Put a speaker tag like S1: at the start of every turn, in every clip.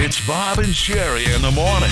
S1: It's Bob and Sherry in the morning.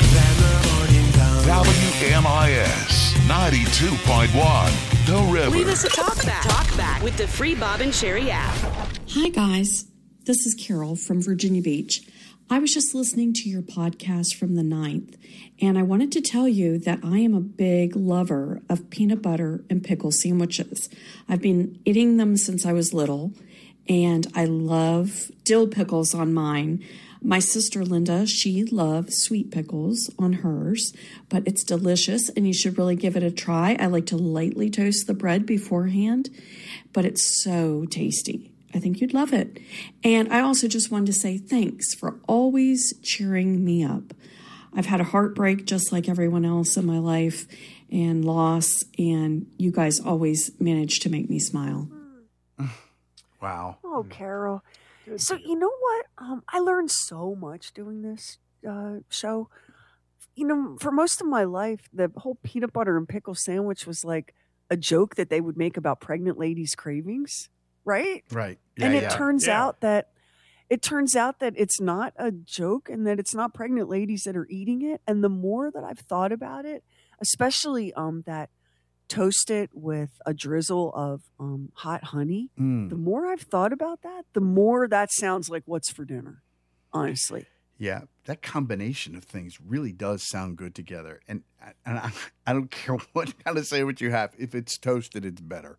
S1: WMIS 92.1, The River.
S2: Leave us a talk back with the free Bob and Sherry app.
S3: Hi, guys. This is Carol from Virginia Beach. I was just listening to your podcast from the 9th, and I wanted to tell you that I am a big lover of peanut butter and pickle sandwiches. I've been eating them since I was little, and I love dill pickles on mine. My sister Linda, she loves sweet pickles on hers, but it's delicious, and you should really give it a try. I like to lightly toast the bread beforehand, but it's so tasty. I think you'd love it. And I also just wanted to say thanks for always cheering me up. I've had a heartbreak just like everyone else in my life and loss, and you guys always manage to make me smile.
S4: Wow.
S5: Oh, Carol. So you know what? I learned so much doing this show. You know, for most of my life, the whole peanut butter and pickle sandwich was like a joke that they would make about pregnant ladies' cravings. Right?
S4: Right.
S5: Yeah, and it turns out that it's not a joke and that it's not pregnant ladies that are eating it. And the more that I've thought about it, especially that toast it with a drizzle of hot honey, the more I've thought about that, the more that sounds like what's for dinner, honestly.
S4: Yeah, that combination of things really does sound good together. And I don't care what kind of sandwich you have. If it's toasted, it's better.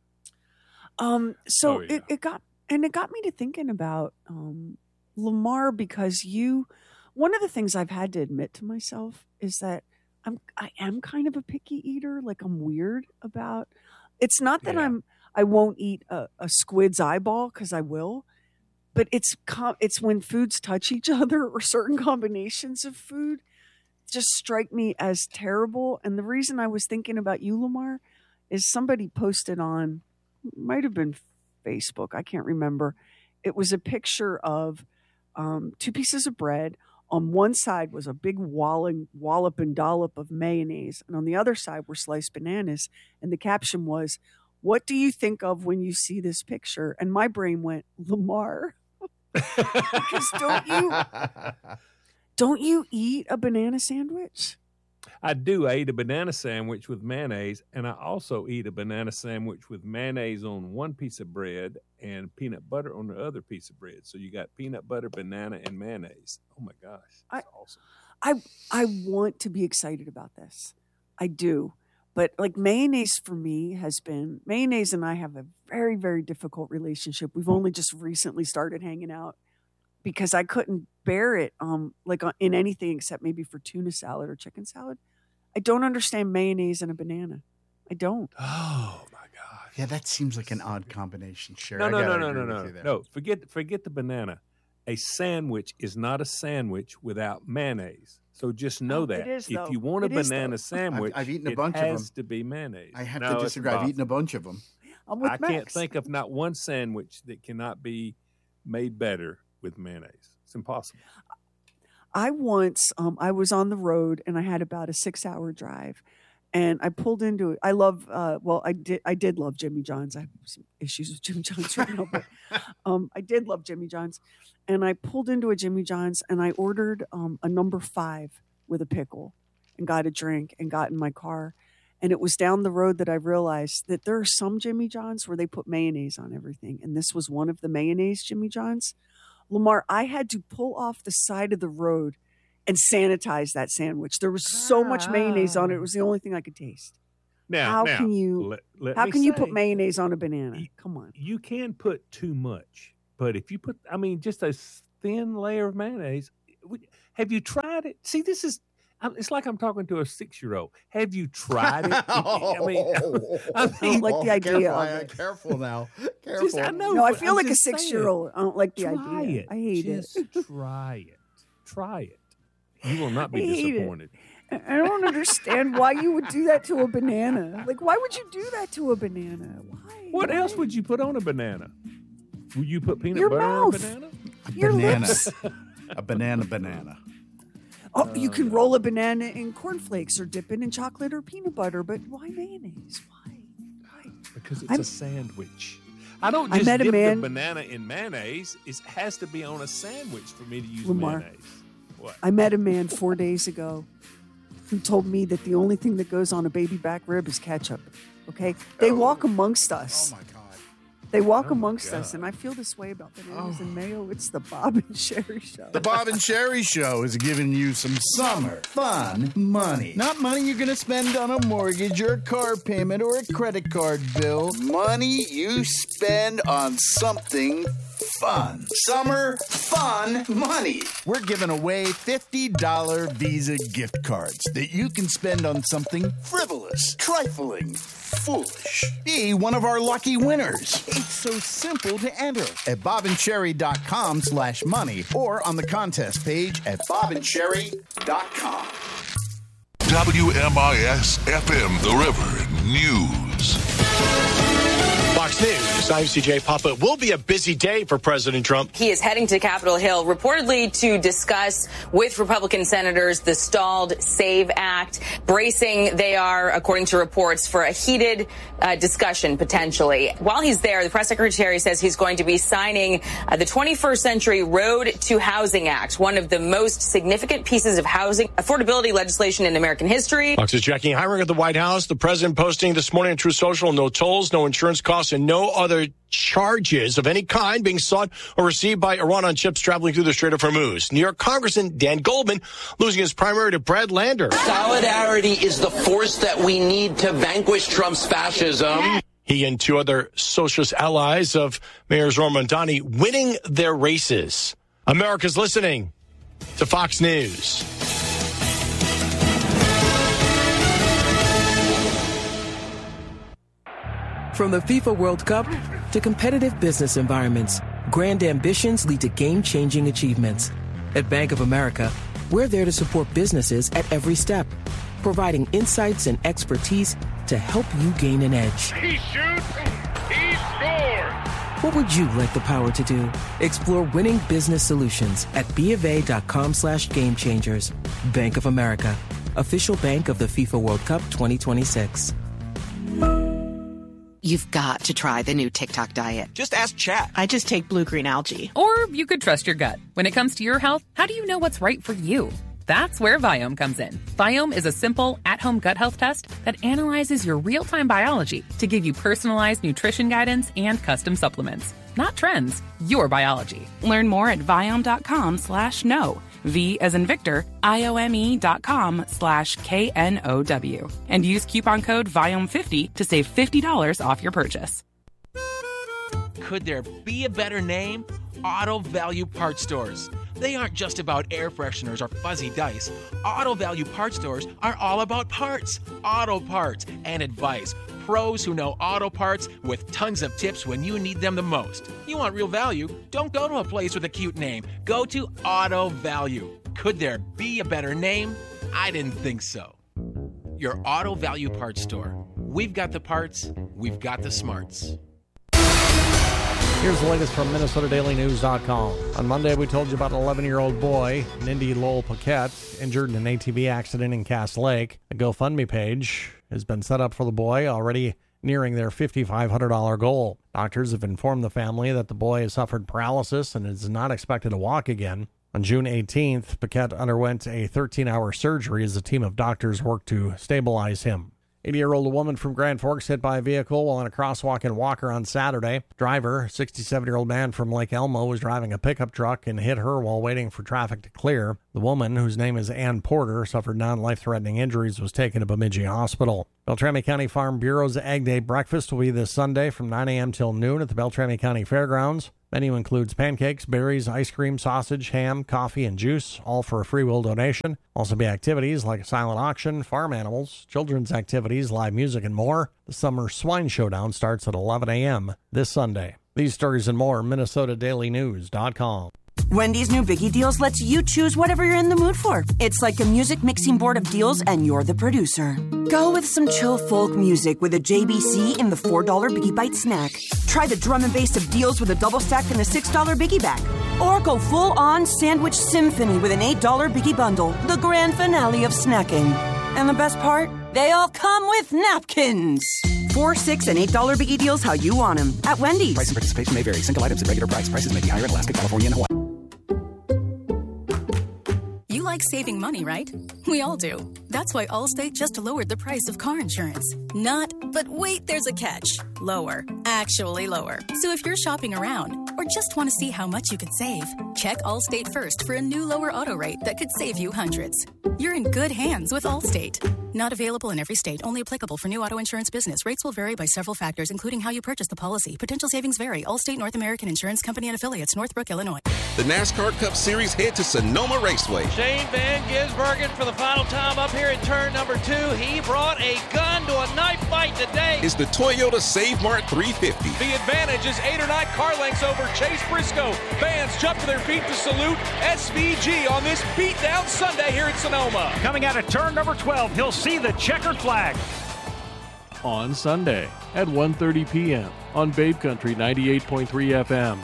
S4: It got me to thinking about Lamar, because one of the things I've had to admit to myself is that I am kind of a picky eater. Like, I'm weird about. It's not that I won't eat a squid's eyeball, because I will, but it's when foods touch each other or certain combinations of food just strike me as terrible. And the reason I was thinking about you, Lamar, is somebody posted on. Might have been Facebook. I can't remember. It was a picture of two pieces of bread. On one side was a big wallop and dollop of mayonnaise, and on the other side were sliced bananas. And the caption was, "What do you think of when you see this picture?" And my brain went, Lamar, because don't you eat a banana sandwich?
S6: I do. I eat a banana sandwich with mayonnaise, and I also eat a banana sandwich with mayonnaise on one piece of bread and peanut butter on the other piece of bread. So you got peanut butter, banana, and mayonnaise. Oh, my gosh. That's awesome.
S5: I want to be excited about this. I do. But, like, mayonnaise for me mayonnaise and I have a very, very difficult relationship. We've only just recently started hanging out because I couldn't bear it in anything except maybe for tuna salad or chicken salad. I don't understand mayonnaise and a banana. I don't.
S6: Oh, my gosh.
S4: Yeah, that seems like an odd combination, Sherry.
S6: No. Forget the banana. A sandwich is not a sandwich without mayonnaise. So just know that.
S5: If
S6: you want a banana sandwich,
S4: I've eaten a bunch of them.
S6: It has to be mayonnaise.
S4: I have to disagree. I've eaten a bunch of them.
S5: I
S6: can't think of not one sandwich that cannot be made better with mayonnaise. It's impossible.
S5: I was on the road and I had about a 6-hour drive, and I pulled into it. I did love Jimmy John's. I have some issues with Jimmy John's right now, but I did love Jimmy John's. And I pulled into a Jimmy John's and I ordered a number 5 with a pickle and got a drink and got in my car. And it was down the road that I realized that there are some Jimmy John's where they put mayonnaise on everything. And this was one of the mayonnaise Jimmy John's. Lamar, I had to pull off the side of the road and sanitize that sandwich. There was so much mayonnaise on it. It was the only thing I could taste.
S6: How
S5: can you put mayonnaise on a banana? Come on.
S6: You can put too much, but if you put, just a thin layer of mayonnaise, have you tried it? See, it's like I'm talking to a 6-year-old. Have you tried it?
S5: I don't like the idea of it.
S4: Careful now. Careful.
S5: I feel like a 6-year-old. I don't like the idea. I hate it.
S6: Just try it. Try it. You will not be disappointed.
S5: I don't understand why you would do that to a banana. Like, why would you do that to a banana? Why?
S6: What else would you put on a banana? Would you put peanut
S5: Your
S6: butter
S5: mouth.
S6: on a banana?
S5: Your lips.
S4: A banana.
S5: Oh, you can roll a banana in cornflakes or dip it in chocolate or peanut butter, but why mayonnaise? Why?
S6: Because it's a sandwich. I don't
S5: I
S6: just
S5: met a
S6: dip
S5: man-
S6: the banana in mayonnaise. It has to be on a sandwich for me to use
S5: Lamar.
S6: mayonnaise. What?
S5: I met a man 4 days ago who told me that the only thing that goes on a baby back rib is ketchup. Okay? They walk amongst us.
S7: Oh my God.
S5: They walk amongst us, and I feel this way about bananas and mayo. It's the Bob and Sherry Show.
S7: The Bob and Sherry Show is giving you some summer fun money. Not money you're going to spend on a mortgage or a car payment or a credit card bill. Money you spend on something fun. Summer fun money. We're giving away $50 Visa gift cards that you can spend on something frivolous, trifling, foolish. Be one of our lucky winners. It's so simple to enter at bobandcherry.com/money or on the contest page at bobandcherry.com.
S1: WMIS FM The River News.
S8: Fox News, I'm CJ Papa. It will be a busy day for President Trump.
S9: He is heading to Capitol Hill reportedly to discuss with Republican senators the stalled SAVE Act. Bracing, they are, according to reports, for a heated discussion potentially. While he's there, the press secretary says he's going to be signing the 21st Century Road to Housing Act, one of the most significant pieces of housing affordability legislation in American history.
S8: Fox's Jackie Hiring at the White House. The president posting this morning on True Social, no tolls, no insurance costs, and no other charges of any kind being sought or received by Iran on ships traveling through the Strait of Hormuz. New York Congressman Dan Goldman losing his primary to Brad Lander.
S10: Solidarity is the force that we need to vanquish Trump's fascism.
S8: He and two other socialist allies of Mayor Zohran Mamdani winning their races. America's listening to Fox News.
S11: From the FIFA World Cup to competitive business environments, grand ambitions lead to game-changing achievements. At Bank of America, we're there to support businesses at every step, providing insights and expertise to help you gain an edge.
S12: He shoots, he scores!
S11: What would you like the power to do? Explore winning business solutions at BofA.com/gamechangers. Bank of America, official bank of the FIFA World Cup 2026.
S13: You've got to try the new TikTok diet.
S14: Just ask Chat.
S15: I just take blue-green algae.
S16: Or you could trust your gut. When it comes to your health, how do you know what's right for you? That's where Viome comes in. Viome is a simple, at-home gut health test that analyzes your real-time biology to give you personalized nutrition guidance and custom supplements. Not trends, your biology.
S17: Learn more at Viome.com/know. V as in Victor, IOME.com/KNOW. And use coupon code VIOME50 to save $50 off your purchase.
S18: Could there be a better name? Auto Value Parts Stores. They aren't just about air fresheners or fuzzy dice. Auto Value Parts Stores are all about parts, auto parts, and advice. Pros who know auto parts with tons of tips when you need them the most. You want real value? Don't go to a place with a cute name. Go to Auto Value. Could there be a better name? I didn't think so. Your Auto Value Parts Store. We've got the parts, we've got the smarts.
S19: Here's the latest from MinnesotaDailyNews.com. On Monday, we told you about an 11-year-old boy, Nindy Lowell Paquette, injured in an ATV accident in Cass Lake. A GoFundMe page has been set up for the boy, already nearing their $5,500 goal. Doctors have informed the family that the boy has suffered paralysis and is not expected to walk again. On June 18th, Paquette underwent a 13-hour surgery as a team of doctors worked to stabilize him. 80-year-old woman from Grand Forks hit by a vehicle while in a crosswalk in Walker on Saturday. Driver, 67-year-old man from Lake Elmo, was driving a pickup truck and hit her while waiting for traffic to clear. The woman, whose name is Ann Porter, suffered non-life-threatening injuries, was taken to Bemidji Hospital. Beltrami County Farm Bureau's Ag Day breakfast will be this Sunday from 9 a.m. till noon at the Beltrami County Fairgrounds. Menu includes pancakes, berries, ice cream, sausage, ham, coffee, and juice, all for a free will donation. Also be activities like a silent auction, farm animals, children's activities, live music, and more. The Summer Swine Showdown starts at 11 a.m. this Sunday. These stories and more, MinnesotaDailyNews.com.
S20: Wendy's new Biggie Deals lets you choose whatever you're in the mood for. It's like a music mixing board of deals, and you're the producer. Go with some chill folk music with a JBC in the $4 Biggie Bite snack. Try the drum and bass of deals with a double stack in the $6 Biggie Bag. Or go full-on sandwich symphony with an $8 Biggie Bundle, the grand finale of snacking. And the best part? They all come with napkins. $4, $6, and $8 Biggie deals how you want them. At Wendy's.
S14: Price and participation may vary. Single items at regular price. Prices may be higher in Alaska, California, and Hawaii.
S15: You like saving money, right? We all do. That's why Allstate just lowered the price of car insurance. Not, but wait, there's a catch. Lower. Actually lower. So if you're shopping around or just want to see how much you could save, check Allstate first for a new lower auto rate that could save you hundreds. You're in good hands with Allstate. Not available in every state. Only applicable for new auto insurance business. Rates will vary by several factors, including how you purchase the policy. Potential savings vary. Allstate North American Insurance Company and affiliates. Northbrook, Illinois.
S2: The NASCAR Cup Series head to Sonoma Raceway.
S21: Shane Van Gisbergen for the final time up here in turn number 2. He brought a gun to a knife fight today.
S2: It's the Toyota Save Mart 350.
S21: The advantage is 8 or 9 car lengths over Chase Briscoe. Fans jump to their feet to salute SVG on this beatdown Sunday here at Sonoma.
S22: Coming out of turn number 12, he'll see the checkered flag.
S23: On Sunday at 1:30 p.m. on Babe Country 98.3 FM.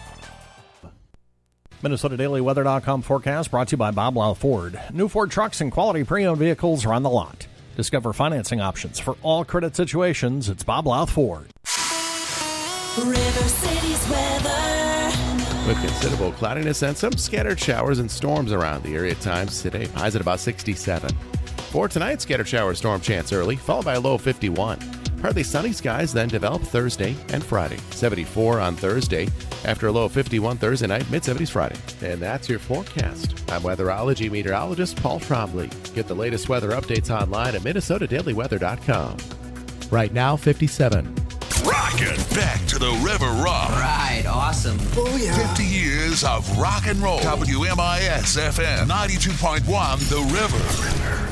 S19: MinnesotaDailyWeather.com forecast brought to you by Bob Lau Ford. New Ford trucks and quality pre-owned vehicles are on the lot. Discover financing options for all credit situations. It's Bob Lau Ford.
S24: River City's weather.
S25: With considerable cloudiness and some scattered showers and storms around the area at times today. Highs at about 67. For tonight, scattered shower storm chance early, followed by a low of 51. Partly sunny skies then develop Thursday and Friday. 74 on Thursday. After a low of 51 Thursday night, mid-70s Friday. And that's your forecast. I'm weatherology meteorologist Paul Trombley. Get the latest weather updates online at MinnesotaDailyWeather.com. Right now, 57.
S1: Rockin' back to the River Rock.
S26: Right, awesome.
S1: Oh, yeah. 50 years of rock and roll. WMIS FM 92.1 The River.